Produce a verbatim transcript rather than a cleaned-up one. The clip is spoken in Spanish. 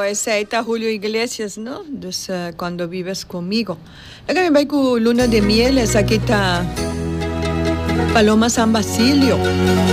ese está Julio Iglesias, ¿no? Dus, uh, cuando vives conmigo. Acá me voy con Luna de Miel, esa aquí está Paloma San Basilio.